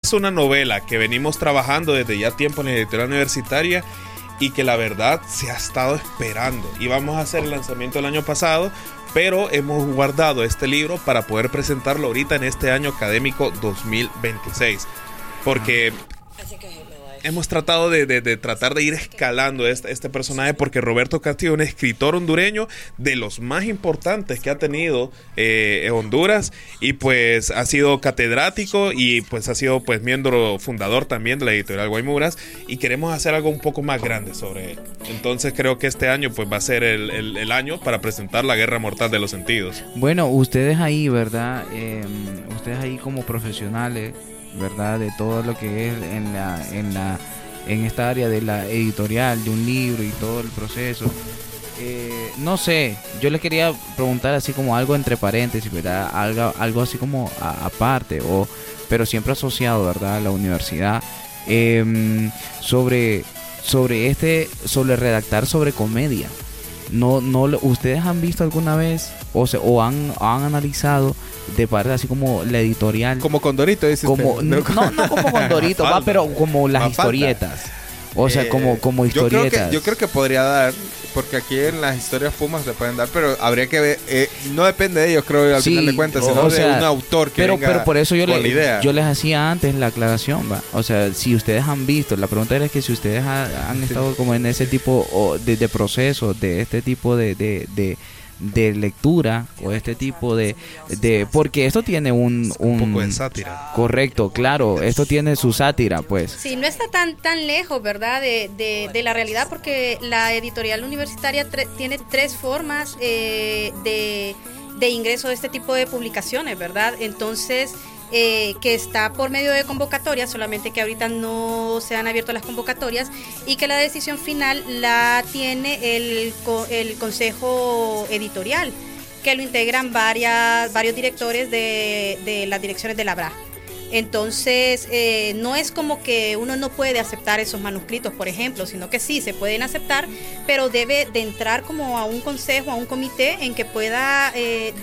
es una novela que venimos trabajando desde ya tiempo en la editorial universitaria y que la verdad se ha estado esperando. Íbamos a hacer el lanzamiento el año pasado, pero hemos guardado este libro para poder presentarlo ahorita en este año académico 2026. Porque hemos tratado de tratar de ir escalando este personaje, porque Roberto Castillo es un escritor hondureño de los más importantes que ha tenido Honduras, y pues ha sido catedrático y pues ha sido pues miembro fundador también de la editorial Guaymuras, y queremos hacer algo un poco más grande sobre él. Entonces creo que este año pues va a ser el año para presentar La Guerra Mortal de los Sentidos. Bueno, ustedes ahí, ¿verdad? Ustedes ahí como profesionales, ¿verdad? De todo lo que es en esta área de la editorial de un libro y todo el proceso. No sé, yo les quería preguntar así como algo entre paréntesis, ¿verdad? Algo así como aparte, pero siempre asociado, ¿verdad? A la universidad. Sobre redactar sobre comedia. ¿Ustedes han visto alguna vez o han analizado de parte así como la editorial? Como Condorito, dices. No como Condorito, pero como las historietas. O sea, como historietas. Yo creo que podría dar, porque aquí en las historias Pumas se pueden dar, pero habría que ver, no depende de ellos, creo, al final de cuentas, sino de un autor que venga pero por eso yo con la idea. Yo les hacía antes la aclaración, ¿va? O sea, si ustedes han visto, la pregunta era que si ustedes han estado como en ese tipo de proceso, de este tipo de lectura, o este tipo de porque esto tiene un poco de sátira. Correcto, claro, esto tiene su sátira, pues. Sí, no está tan lejos, ¿verdad? De la realidad, porque la editorial universitaria tiene 3 formas de ingreso de este tipo de publicaciones, ¿verdad? Entonces, que está por medio de convocatorias, solamente que ahorita no se han abierto las convocatorias, y que la decisión final la tiene el consejo editorial, que lo integran varios directores de las direcciones de la BRA. Entonces, no es como que uno no puede aceptar esos manuscritos, por ejemplo, sino que sí, se pueden aceptar, pero debe de entrar como a un consejo, a un comité en que pueda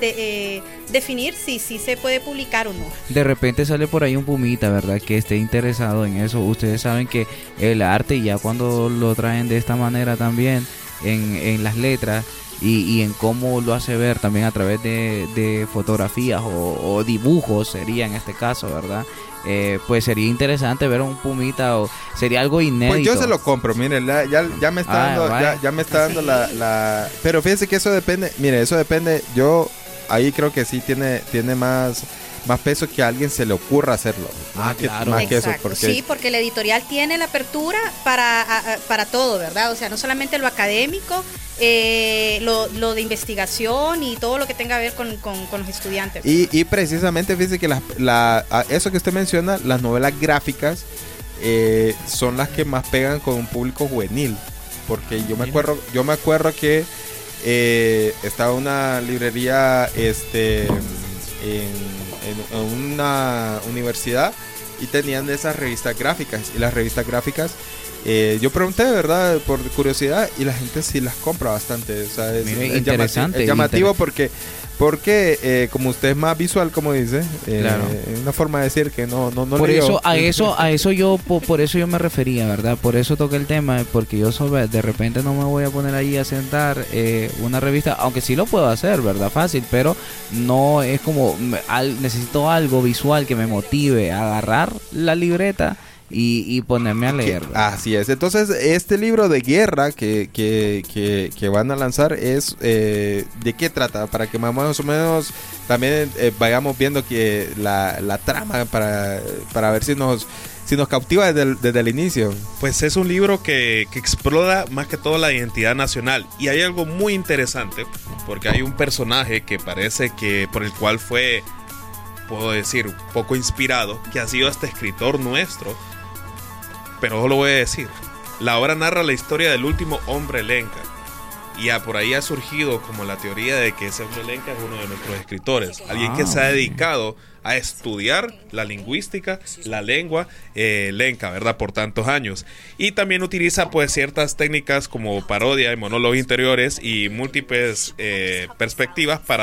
definir si se puede publicar o no. De repente sale por ahí un pumita, ¿verdad?, que esté interesado en eso. Ustedes saben que el arte, ya cuando lo traen de esta manera también, en las letras, y en cómo lo hace ver también a través de fotografías o dibujos, sería en este caso, ¿verdad? Pues sería interesante ver un pumita, o sería algo inédito. Pues yo se lo compro, mire, ya me está dando, ya me está dando la... Pero fíjese que eso depende, mire, eso depende, yo ahí creo que sí tiene más peso que a alguien se le ocurra hacerlo. Claro. Más que eso, porque la editorial tiene la apertura para todo, ¿verdad? O sea, no solamente lo académico, lo de investigación y todo lo que tenga que ver con los estudiantes. Y precisamente fíjese que eso que usted menciona, las novelas gráficas son las que más pegan con un público juvenil, porque yo me acuerdo que estaba una librería en una universidad y tenían esas revistas gráficas, y las revistas gráficas yo pregunté, de verdad, por curiosidad, y la gente sí las compra bastante. O sea, es interesante, llamativo porque como usted es más visual, como dice, claro, es una forma de decir que no por leo. eso yo por eso yo me refería, ¿verdad? Por eso toqué el tema, porque yo de repente no me voy a poner ahí a sentar una revista, aunque sí lo puedo hacer, ¿verdad? Fácil, pero no es como necesito algo visual que me motive a agarrar la libreta y ponerme a leer. Así es. Entonces, este libro de guerra que van a lanzar es ¿de qué trata? Para que más o menos también vayamos viendo que la trama para ver si nos cautiva desde el inicio. Pues es un libro que explora más que todo la identidad nacional, y hay algo muy interesante, porque hay un personaje que parece que por el cual fue, puedo decir, un poco inspirado, que ha sido este escritor nuestro. Pero os lo voy a decir. La obra narra la historia del último hombre lenca, y por ahí ha surgido como la teoría de que ese hombre lenca es uno de nuestros escritores, alguien que se ha dedicado a estudiar la lingüística, la lengua lenca, ¿verdad?, por tantos años, y también utiliza pues ciertas técnicas como parodia y monólogos interiores y múltiples perspectivas para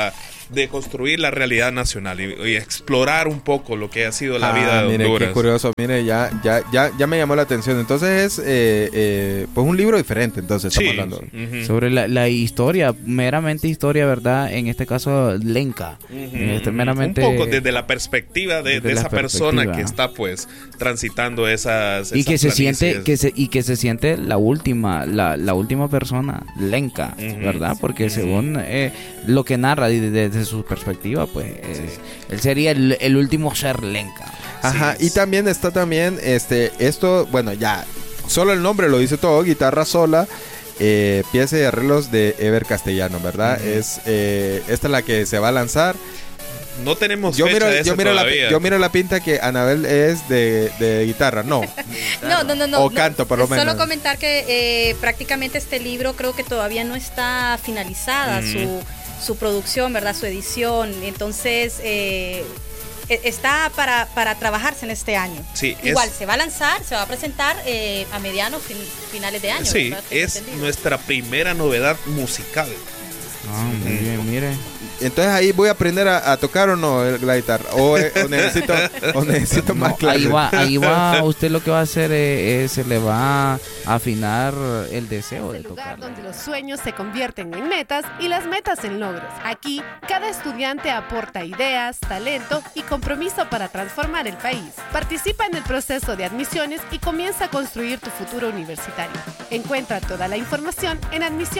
de construir la realidad nacional y explorar un poco lo que ha sido la vida de mire, Honduras. qué curioso, mire, ya me llamó la atención. Entonces es pues un libro diferente, entonces Sí. estamos hablando. Ujú. Sobre la historia, meramente historia, ¿verdad? En este caso, lenca. Meramente... Un poco desde la perspectiva de Desde la esa persona perspectiva. que está pues transitando esas Y que se siente planicies. que se siente la última persona lenca, Ujú. ¿verdad? Porque Ujú. según lo que narra desde su perspectiva, pues él sería el último ser lenca. Ajá, Sí. y también está esto, bueno, ya, solo el nombre lo dice todo, guitarra sola, pieza y arreglos de Ever Castellano, ¿verdad? Ujú. Esta es la que se va a lanzar. No tenemos fecha de esa todavía. yo miro la pinta que Anabel es de guitarra, no. No. O canto, por lo menos. Solo comentar que prácticamente este libro creo que todavía no está finalizada su producción, ¿verdad? Su edición. Entonces, está para trabajarse en este año. Sí, Igual, se va a lanzar, se va a presentar a medianos, finales de año. Sí, ¿verdad? Tengo es entendido. nuestra primera novedad musical. Ah, muy bien, mire. Entonces ahí voy a aprender a tocar o no la guitarra. O necesito más clases. Ahí va, usted lo que va a hacer es se le va a afinar el deseo de El lugar tocar. donde los sueños se convierten en metas y las metas en logros. Aquí, cada estudiante aporta ideas, talento y compromiso para transformar el país. Participa en el proceso de admisiones y comienza a construir tu futuro universitario. Encuentra toda la información en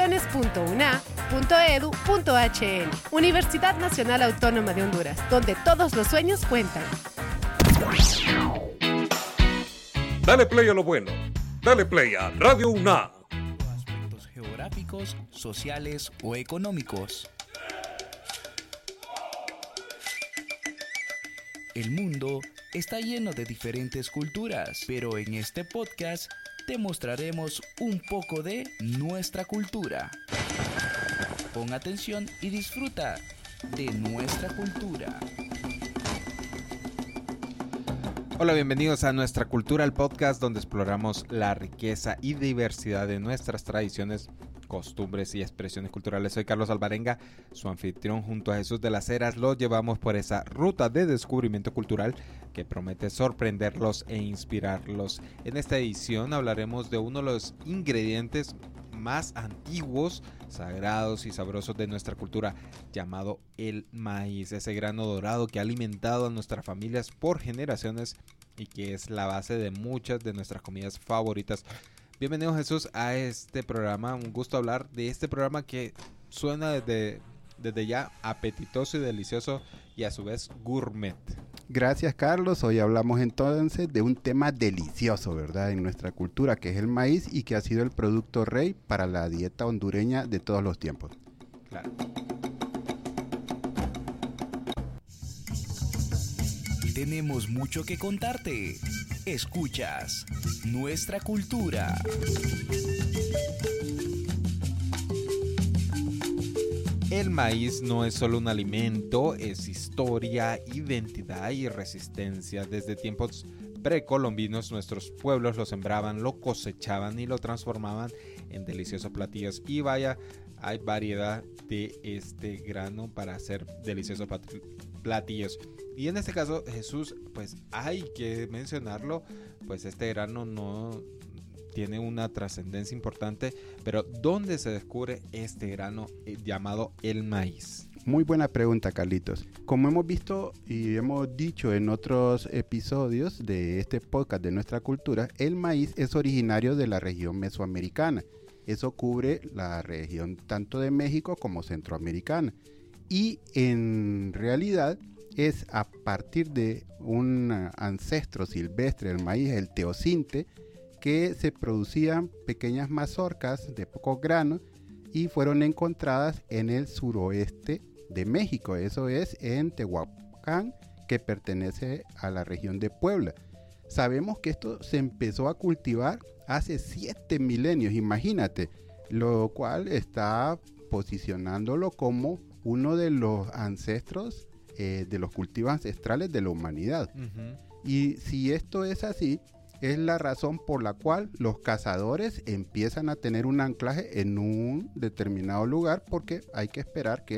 admisiones.una.edu.hn. Universidad Nacional Autónoma de Honduras, donde todos los sueños cuentan. Dale play a lo bueno. Dale play a Radio UNA. Aspectos geográficos, sociales o económicos. El mundo está lleno de diferentes culturas, pero en este podcast te mostraremos un poco de nuestra cultura. Pon atención y disfruta de nuestra cultura. Hola, bienvenidos a Nuestra Cultura, el podcast donde exploramos la riqueza y diversidad de nuestras tradiciones, costumbres y expresiones culturales. Soy Carlos Alvarenga, su anfitrión. Junto a Jesús de las Heras los llevamos por esa ruta de descubrimiento cultural que promete sorprenderlos e inspirarlos. En esta edición hablaremos de uno de los ingredientes más antiguos, sagrados y sabrosos de nuestra cultura, llamado el maíz, ese grano dorado que ha alimentado a nuestras familias por generaciones y que es la base de muchas de nuestras comidas favoritas. Bienvenido, Jesús, a este programa. Un gusto hablar de este programa que suena desde ya apetitoso y delicioso y a su vez gourmet. Gracias, Carlos. Hoy hablamos entonces de un tema delicioso, ¿verdad? En nuestra cultura, que es el maíz y que ha sido el producto rey para la dieta hondureña de todos los tiempos. Claro. Tenemos mucho que contarte. Escuchas Nuestra Cultura. El maíz no es solo un alimento, es historia, identidad y resistencia. Desde tiempos precolombinos nuestros pueblos lo sembraban, lo cosechaban y lo transformaban en deliciosos platillos. Y vaya, hay variedad de este grano para hacer deliciosos platillos. Y en este caso, Jesús, pues hay que mencionarlo, pues este grano no tiene una trascendencia importante, pero ¿dónde se descubre este grano llamado el maíz? Muy buena pregunta, Carlitos. Como hemos visto y hemos dicho en otros episodios de este podcast de nuestra cultura, el maíz es originario de la región mesoamericana. Eso cubre la región tanto de México como centroamericana. Y en realidad es a partir de un ancestro silvestre del maíz, el teosinte, que se producían pequeñas mazorcas de pocos granos y fueron encontradas en el suroeste de México. Eso es en Tehuacán, que pertenece a la región de Puebla. Sabemos que esto se empezó a cultivar hace 7 milenios, imagínate, lo cual está posicionándolo como uno de los ancestros de los cultivos ancestrales de la humanidad. Y si esto es así, es la razón por la cual los cazadores empiezan a tener un anclaje en un determinado lugar, porque hay que esperar que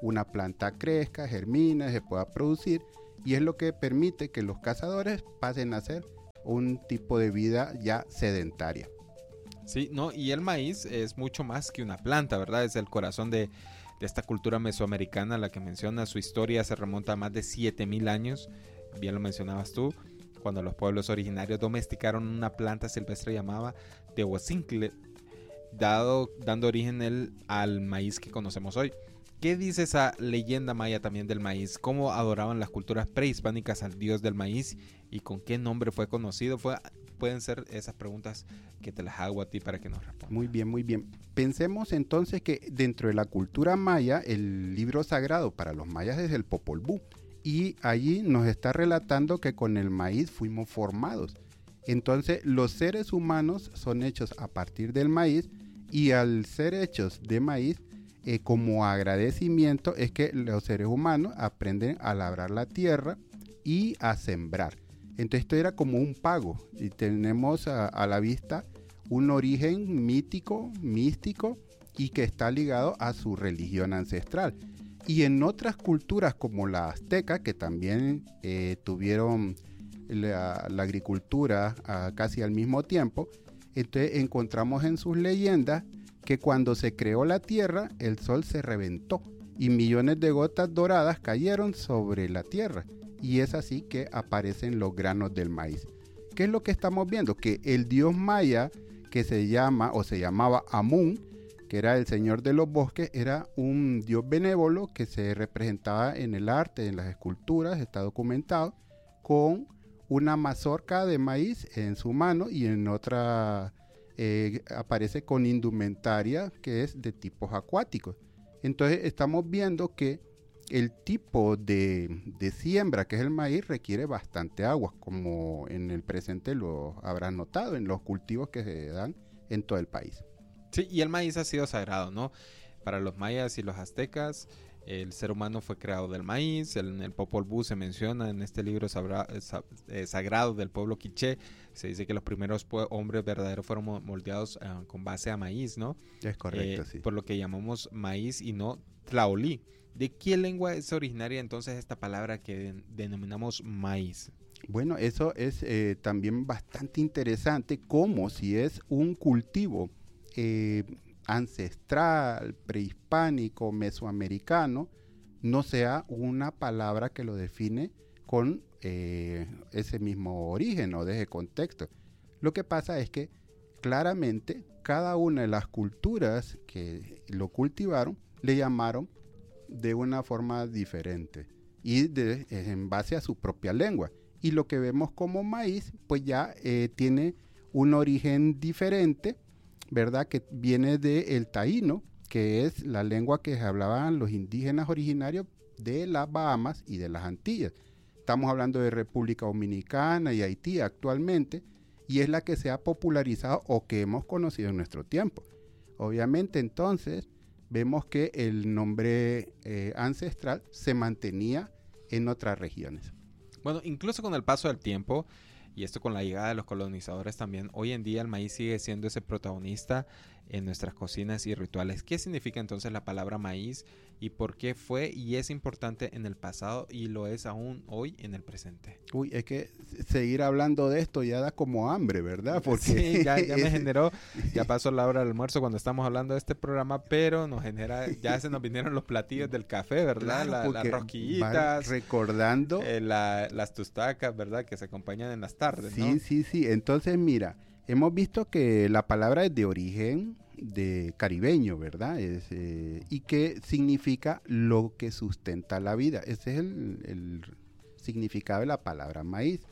una planta crezca, germine, se pueda producir, y es lo que permite que los cazadores pasen a ser un tipo de vida ya sedentaria. Sí, no, y el maíz es mucho más que una planta, ¿verdad? Es el corazón de esta cultura mesoamericana, la que menciona. Su historia se remonta a más de 7,000 años, bien lo mencionabas tú, cuando los pueblos originarios domesticaron una planta silvestre llamada tehuacintle, dando origen al maíz que conocemos hoy. ¿Qué dice esa leyenda maya también del maíz? ¿Cómo adoraban las culturas prehispánicas al dios del maíz? ¿Y con qué nombre fue conocido? Pueden ser esas preguntas que te las hago a ti para que nos respondas. Muy bien, muy bien. Pensemos entonces que dentro de la cultura maya, el libro sagrado para los mayas es el Popol Vuh. Y allí nos está relatando que con el maíz fuimos formados. Entonces los seres humanos son hechos a partir del maíz, y al ser hechos de maíz, como agradecimiento es que los seres humanos aprenden a labrar la tierra y a sembrar. Entonces esto era como un pago, y tenemos a la vista un origen mítico, místico, y que está ligado a su religión ancestral. Y en otras culturas como la azteca, que también tuvieron la agricultura casi al mismo tiempo, entonces encontramos en sus leyendas que cuando se creó la tierra, el sol se reventó y millones de gotas doradas cayeron sobre la tierra, y es así que aparecen los granos del maíz. ¿Qué es lo que estamos viendo? Que el dios maya, que se llamaba Amun, que era el señor de los bosques, era un dios benévolo que se representaba en el arte, en las esculturas, está documentado, con una mazorca de maíz en su mano, y en otra aparece con indumentaria que es de tipos acuáticos. Entonces estamos viendo que el tipo de siembra, que es el maíz, requiere bastante agua, como en el presente lo habrás notado en los cultivos que se dan en todo el país. Sí, y el maíz ha sido sagrado, ¿no? Para los mayas y los aztecas, el ser humano fue creado del maíz. En el Popol Vuh se menciona en este libro sagrado del pueblo quiché, se dice que los primeros hombres verdaderos fueron moldeados con base a maíz, ¿no? Es correcto, sí. Por lo que llamamos maíz y no tlaolí. ¿De qué lengua es originaria entonces esta palabra que denominamos maíz? Bueno, eso es también bastante interesante, como si es un cultivo ancestral, prehispánico, mesoamericano, no sea una palabra que lo define con ese mismo origen o de ese contexto. Lo que pasa es que claramente cada una de las culturas que lo cultivaron le llamaron de una forma diferente y en base a su propia lengua. Y lo que vemos como maíz, pues ya tiene un origen diferente, ¿verdad? Que viene del taíno, que es la lengua que hablaban los indígenas originarios de las Bahamas y de las Antillas. Estamos hablando de República Dominicana y Haití actualmente, y es la que se ha popularizado o que hemos conocido en nuestro tiempo. Obviamente entonces vemos que el nombre ancestral se mantenía en otras regiones. Bueno, incluso con el paso del tiempo, y esto con la llegada de los colonizadores también, hoy en día el maíz sigue siendo ese protagonista en nuestras cocinas y rituales. ¿Qué significa entonces la palabra maíz y por qué fue y es importante en el pasado y lo es aún hoy en el presente? Uy, es que seguir hablando de esto ya da como hambre, ¿verdad? Porque sí, ya me generó, ya pasó la hora del almuerzo cuando estamos hablando de este programa, pero nos genera, ya se nos vinieron los platillos del café, ¿verdad? Claro, las rosquillitas, recordando las tostacas, ¿verdad? Que se acompañan en las tardes, sí, ¿no? Sí. Entonces, mira, hemos visto que la palabra es de origen de caribeño, ¿verdad? Y que significa lo que sustenta la vida. Ese es el significado de la palabra maíz.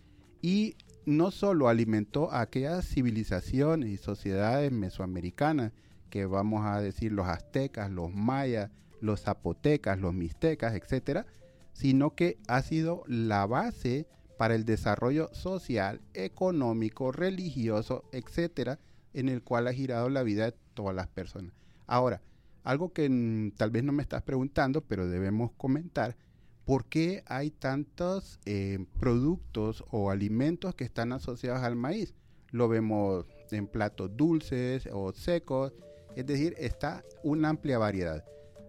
Y no solo alimentó a aquellas civilizaciones y sociedades mesoamericanas, que vamos a decir los aztecas, los mayas, los zapotecas, los mixtecas, etcétera, sino que ha sido la base para el desarrollo social, económico, religioso, etcétera, en el cual ha girado la vida de todas las personas. Ahora, algo que tal vez no me estás preguntando, pero debemos comentar, ¿por qué hay tantos productos o alimentos que están asociados al maíz? Lo vemos en platos dulces o secos, es decir, está una amplia variedad.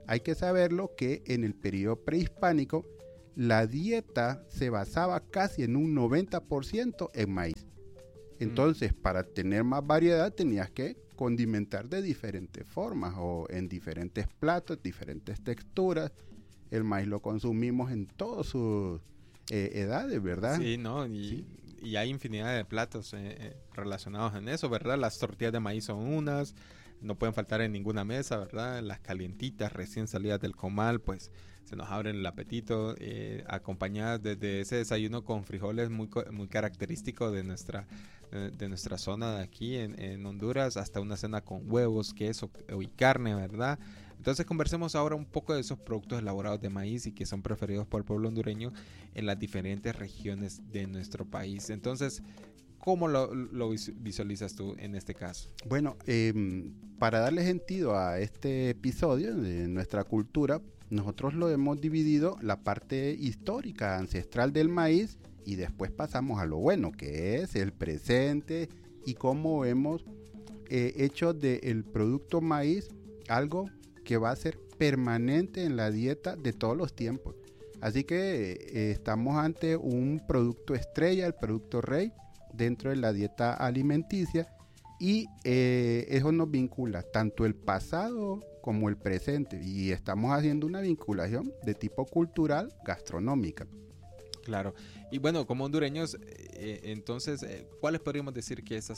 Hay que saberlo que en el periodo prehispánico la dieta se basaba casi en un 90% en maíz. Entonces, para tener más variedad tenías que condimentar de diferentes formas o en diferentes platos, diferentes texturas. El maíz lo consumimos en todas sus edades, ¿verdad? Sí, ¿no? Y hay infinidad de platos relacionados en eso, ¿verdad? Las tortillas de maíz son unas, no pueden faltar en ninguna mesa, ¿verdad? Las calientitas recién salidas del comal, pues se nos abren el apetito, acompañadas de ese desayuno con frijoles muy característico de nuestra zona de aquí en Honduras, hasta una cena con huevos, queso y carne, ¿verdad? Entonces conversemos ahora un poco de esos productos elaborados de maíz y que son preferidos por el pueblo hondureño en las diferentes regiones de nuestro país. Entonces, ¿cómo lo visualizas tú en este caso? Bueno, para darle sentido a este episodio de nuestra cultura, nosotros lo hemos dividido la parte histórica, ancestral del maíz, y después pasamos a lo bueno, que es el presente y cómo hemos hecho del producto maíz algo que va a ser permanente en la dieta de todos los tiempos. Así que estamos ante un producto estrella, el producto rey, dentro de la dieta alimenticia, y eso nos vincula tanto el pasado como el presente, y estamos haciendo una vinculación de tipo cultural gastronómica. Claro, y bueno, como hondureños, entonces, ¿cuáles podríamos decir que esos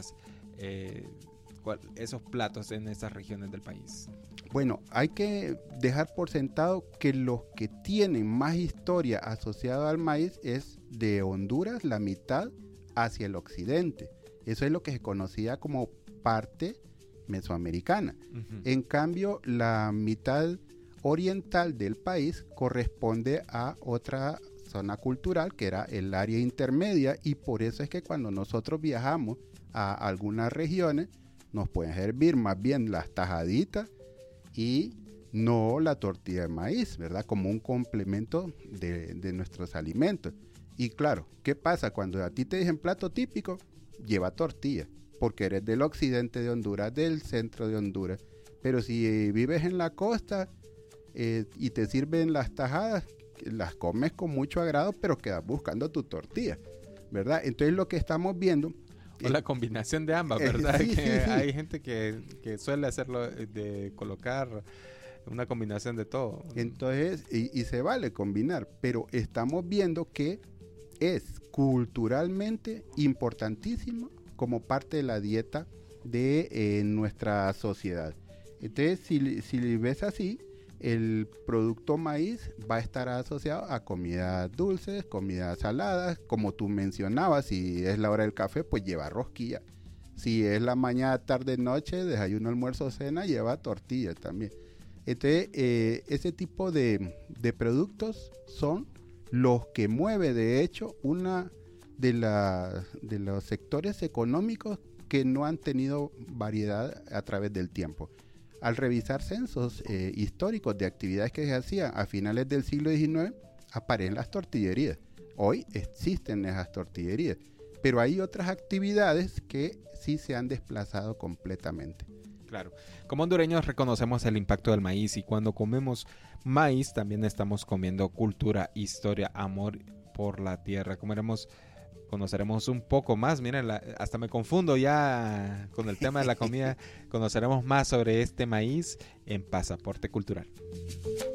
platos en esas regiones del país? Bueno, hay que dejar por sentado que los que tienen más historia asociada al maíz es de Honduras, la mitad hacia el occidente. Eso es lo que se conocía como parte mesoamericana. Uh-huh. En cambio, la mitad oriental del país corresponde a otra zona cultural que era el área intermedia, y por eso es que cuando nosotros viajamos a algunas regiones nos pueden servir más bien las tajaditas y no la tortilla de maíz, ¿verdad? Como un complemento de nuestros alimentos. Y claro, ¿qué pasa? Cuando a ti te dicen plato típico, lleva tortilla, porque eres del occidente de Honduras, del centro de Honduras. Pero si vives en la costa y te sirven las tajadas, las comes con mucho agrado, pero quedas buscando tu tortilla, ¿verdad? Entonces lo que estamos viendo... O la combinación de ambas, ¿verdad? Sí. Hay gente que suele hacerlo, de colocar una combinación de todo. Entonces, y se vale combinar, pero estamos viendo que es culturalmente importantísimo como parte de la dieta de nuestra sociedad. Entonces, si ves así, el producto maíz va a estar asociado a comidas dulces, comidas saladas, como tú mencionabas. Si es la hora del café, pues lleva rosquilla. Si es la mañana, tarde, noche, desayuno, almuerzo, cena, lleva tortilla también. Entonces, ese tipo de productos son los que mueve, de hecho, una de los sectores económicos que no han tenido variedad a través del tiempo. Al revisar censos históricos de actividades que se hacían a finales del siglo XIX, aparecen las tortillerías. Hoy existen esas tortillerías, pero hay otras actividades que sí se han desplazado completamente. Claro, como hondureños reconocemos el impacto del maíz, y cuando comemos maíz también estamos comiendo cultura, historia, amor por la tierra. Conoceremos un poco más, miren, hasta me confundo ya con el tema de la comida. Conoceremos más sobre este maíz en Pasaporte Cultural.